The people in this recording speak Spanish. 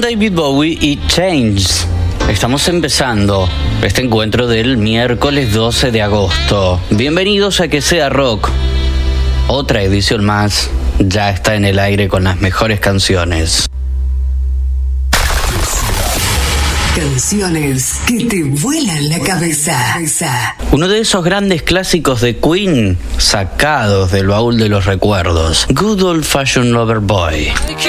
David Bowie y Change. Estamos empezando este encuentro del miércoles 12 de agosto. Bienvenidos a Que Sea Rock. Otra edición más ya está en el aire con las mejores canciones. Canciones que te vuelan la cabeza. Uno de esos grandes clásicos de Queen sacados del baúl de los recuerdos. Good Old Fashioned Lover Boy.